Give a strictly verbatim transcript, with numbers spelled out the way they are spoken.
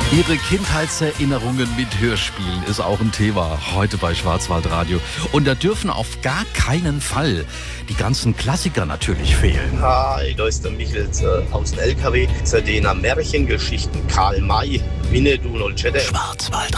Ihre Kindheitserinnerungen mit Hörspielen ist auch ein Thema heute bei Schwarzwaldradio. Und da dürfen auf gar keinen Fall die ganzen Klassiker natürlich fehlen. Hi, da ist der Michels äh, aus dem L K W. Zu den Märchengeschichten Karl May, Winnetou und Schwarzwaldradio.